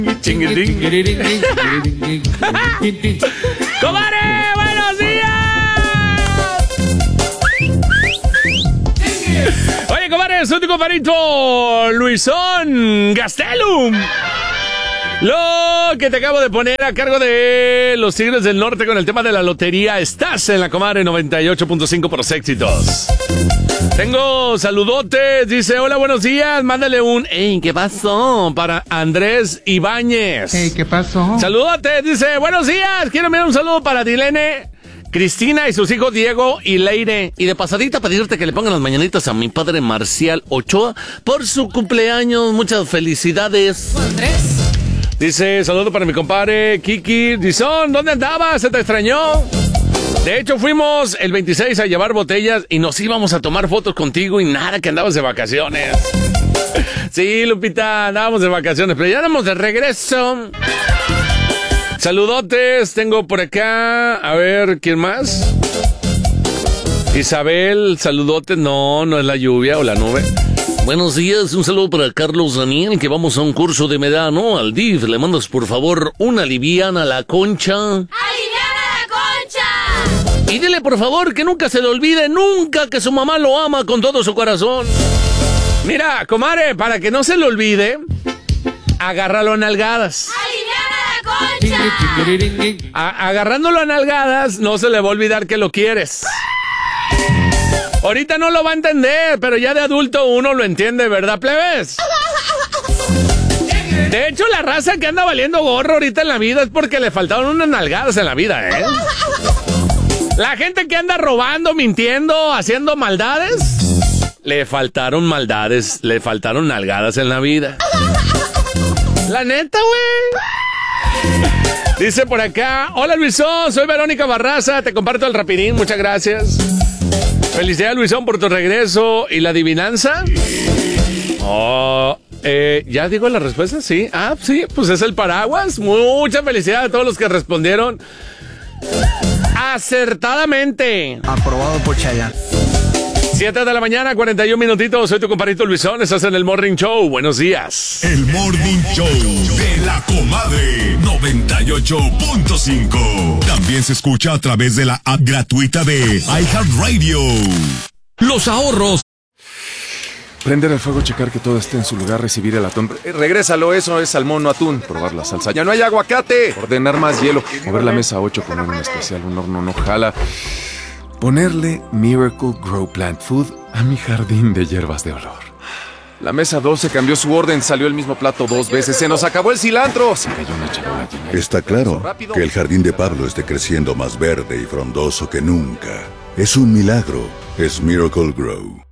¡Comadre, buenos días! Oye, comadre, soy tu compadrito Luisón Gastelum. Lo que te acabo de poner a cargo de los Tigres del Norte con el tema de la lotería. Estás en la comadre 98.5 por los éxitos. Tengo saludotes, dice, hola, buenos días, mándale un, ¿qué pasó? Para Andrés Ibáñez. ¿Qué pasó? Saludotes, dice, buenos días, quiero enviar un saludo para Dilene, Cristina y sus hijos Diego y Leire. Y de pasadita pedirte que le pongan las mañanitas a mi padre Marcial Ochoa por su cumpleaños, muchas felicidades. Andrés. Dice, saludo para mi compadre Kiki. Dizón, ¿dónde andabas? ¿Se te extrañó? De hecho, fuimos el 26 a llevar botellas y nos íbamos a tomar fotos contigo y nada, que andabas de vacaciones. Sí, Lupita, andábamos de vacaciones, pero ya andamos de regreso. Saludotes, tengo por acá, a ver, ¿quién más? Isabel, saludotes, no es la lluvia o la nube. Buenos días, un saludo para Carlos Daniel, que vamos a un curso de medano al DIF. Le mandas, por favor, una liviana a la Concha. ¡Aliviana la Concha! Y dile, por favor, que nunca se le olvide, nunca, que su mamá lo ama con todo su corazón. Mira, comadre, para que no se le olvide, agárralo a nalgadas. ¡Aliviana la Concha! Agarrándolo a nalgadas, no se le va a olvidar que lo quieres. Ahorita no lo va a entender, pero ya de adulto uno lo entiende, ¿verdad, plebes? De hecho, la raza que anda valiendo gorro ahorita en la vida es porque le faltaron unas nalgadas en la vida, ¿eh? La gente que anda robando, mintiendo, haciendo maldades, le faltaron maldades, le faltaron nalgadas en la vida. La neta, güey. Dice por acá, hola Luisón, soy Verónica Barraza, te comparto el rapidín, muchas gracias. Felicidades, Luisón, por tu regreso. ¿Y la adivinanza? ¿Ya digo la respuesta? Sí. Ah, sí, pues es el paraguas. Mucha felicidad a todos los que respondieron acertadamente. Aprobado por Chayanne. 7 de la mañana, 41 minutitos. Soy tu compadrito Luisón. Estás en el Morning Show. Buenos días. El Morning Show de la comadre 98.5. También se escucha a través de la app gratuita de iHeartRadio. Los ahorros. Prender el fuego, checar que todo esté en su lugar, recibir el atún. Regrésalo, eso es salmón, no atún. Probar la salsa. Ya no hay aguacate. Ordenar más hielo. Mover la mesa 8, poner un especial, un horno no jala. Ponerle Miracle Grow Plant Food a mi jardín de hierbas de olor. La mesa 12 cambió su orden, salió el mismo plato 2 veces, se nos acabó el cilantro. Se cayó una charola llena. Está claro que el jardín de Pablo esté creciendo más verde y frondoso que nunca. Es un milagro, es Miracle Grow.